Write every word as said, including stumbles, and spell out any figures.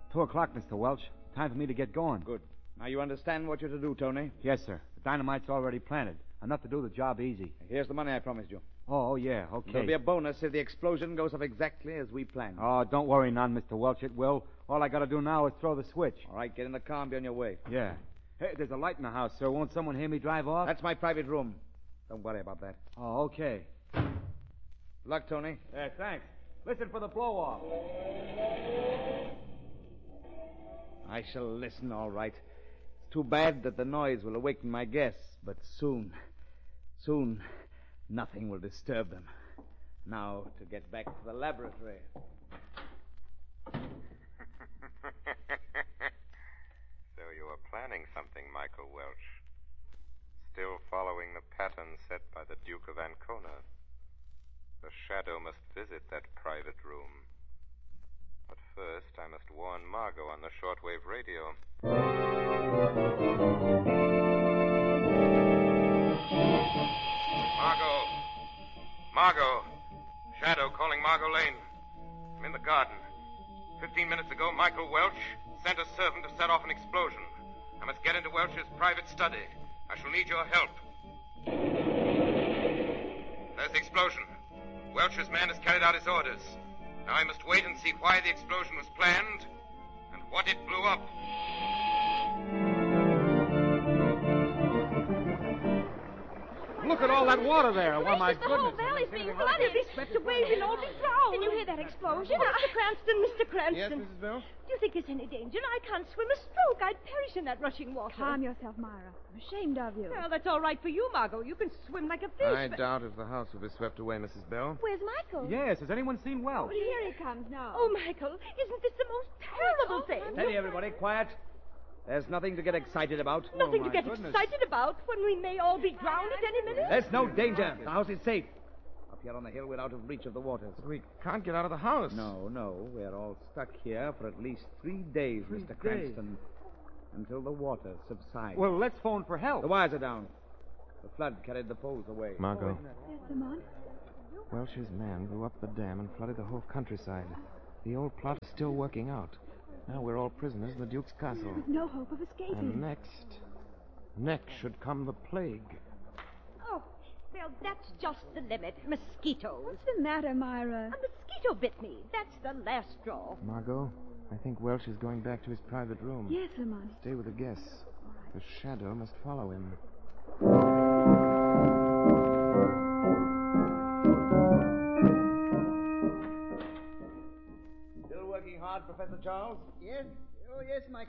Two o'clock, Mister Welch. Time for me to get going. Good. Now you understand what you're to do, Tony. Yes, sir. The dynamite's already planted. Enough to do the job easy. Here's the money I promised you. Oh, oh yeah, okay. There'll be a bonus if the explosion goes off exactly as we planned. Oh, don't worry none, Mister Welch. It will. All I got to do now is throw the switch. All right, get in the car and be on your way. Yeah. Hey, there's a light in the house, sir. Won't someone hear me drive off? That's my private room. Don't worry about that. Oh, okay. Luck, Tony. Yeah, thanks. Listen for the blow-off. I shall listen, all right. It's too bad that the noise will awaken my guests, but soon, soon, nothing will disturb them. Now, to get back to the laboratory. So you are planning something, Michael Welch. Still following the pattern set by the Duke of Ancona. The Shadow must visit that private room. But first, I must warn Margot on the shortwave radio. Margot! Margot! Shadow calling Margot Lane. I'm in the garden. Fifteen minutes ago, Michael Welch sent a servant to set off an explosion. I must get into Welch's private study. I shall need your help. There's the explosion. Welch's man has carried out his orders. Now I must wait and see why the explosion was planned and what it blew up. Look at all that water there. Why, my The goodness. whole valley's being flooded. The way we'll all be drowned. Did you hear that explosion? Mister Cranston, Mister Cranston. Yes, Missus Bell? Do you think there's any danger? I can't swim a stroke. I'd perish in that rushing water. Calm yourself, Myra. I'm ashamed of you. Well, that's all right for you, Margot. You can swim like a fish. I but... doubt if the house will be swept away, Missus Bell. Where's Michael? Yes, has anyone seen Welch? Well, here he comes now. Oh, Michael, isn't this the most terrible thing? Steady, everybody. Quiet. There's nothing to get excited about. Nothing Oh, to my get goodness. excited about when we may all be drowned at any minute. There's no danger. The house is safe. Up here on the hill, we're out of reach of the waters. But we can't get out of the house. No, no. We're all stuck here for at least three days, Three Mister days. Cranston, until the water subsides. Well, let's phone for help. The wires are down. The flood carried the poles away. Margot, Yes, Lamont? Welch's man blew up the dam and flooded the whole countryside. The old plot is still working out. Now we're all prisoners in the Duke's castle. With no hope of escaping. And next, next should come the plague. Oh, well, that's just the limit. Mosquitoes. What's the matter, Myra? A mosquito bit me. That's the last straw. Margot, I think Welch is going back to his private room. Yes, Lamont. Stay with the guests. The Shadow must follow him. Still working hard, Professor Charles? Yes? Oh, yes, my